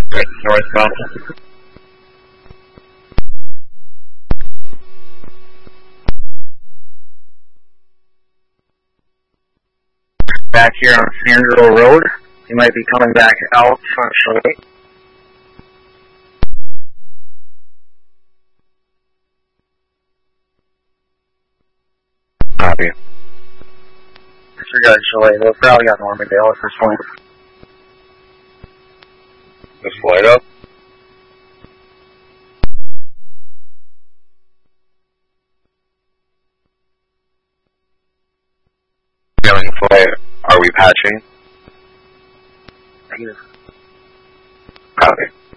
Northbound. Back here on Sandville Road. You might be coming back out shortly. Copy. Disregard Chalet. They're probably on Normandale at this point. This light up? Feeling flight. Are we patching? Negative. Copy.